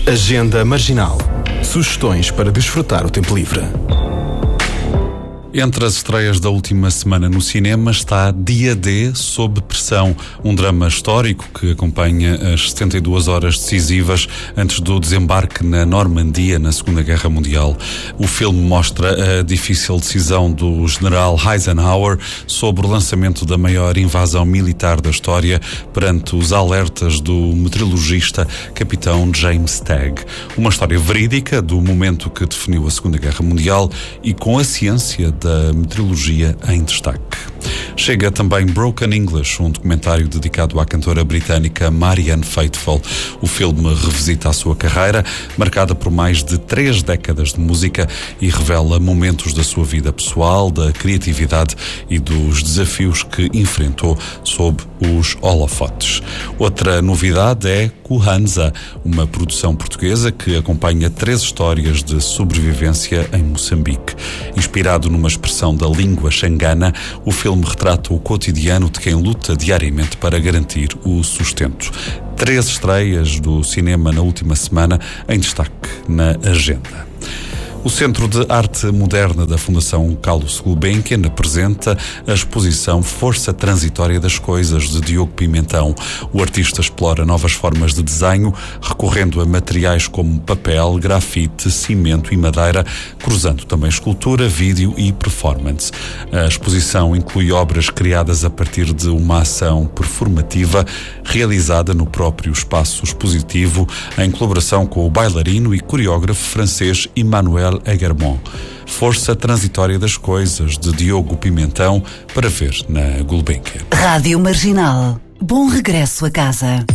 Agenda Marginal. Sugestões para desfrutar o tempo livre. Entre as estreias da última semana no cinema está Dia D sob pressão, um drama histórico que acompanha as 72 horas decisivas antes do desembarque na Normandia na Segunda Guerra Mundial. O filme mostra a difícil decisão do general Eisenhower sobre o lançamento da maior invasão militar da história perante os alertas do meteorologista capitão James Tagg. Uma história verídica do momento que definiu a Segunda Guerra Mundial e com a ciência da meteorologia em destaque. Chega também Broken English, um documentário dedicado à cantora britânica Marianne Faithfull. O filme revisita a sua carreira, marcada por mais de 3 décadas de música, e revela momentos da sua vida pessoal, da criatividade e dos desafios que enfrentou sob os holofotes. Outra novidade é Kuhanza, uma produção portuguesa que acompanha 3 histórias de sobrevivência em Moçambique. Inspirado numa expressão da língua xangana, o filme retrata o cotidiano de quem luta diariamente para garantir o sustento. 3 estreias do cinema na última semana em destaque na agenda. O Centro de Arte Moderna da Fundação Carlos Gulbenkian apresenta a exposição Força Transitória das Coisas, de Diogo Pimentão. O artista explora novas formas de desenho, recorrendo a materiais como papel, grafite, cimento e madeira, cruzando também escultura, vídeo e performance. A exposição inclui obras criadas a partir de uma ação performativa realizada no próprio espaço expositivo, em colaboração com o bailarino e coreógrafo francês Emmanuel Egermont. Força Transitória das Coisas, de Diogo Pimentão, para ver na Gulbenkian. Rádio Marginal. Bom regresso a casa.